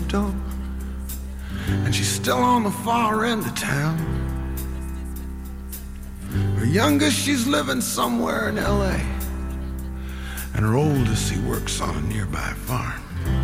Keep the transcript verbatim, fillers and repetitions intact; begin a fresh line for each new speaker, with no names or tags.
moved up, and she's still on the far end of town. Her youngest, she's living somewhere in L A, and her oldest, he works on a nearby farm.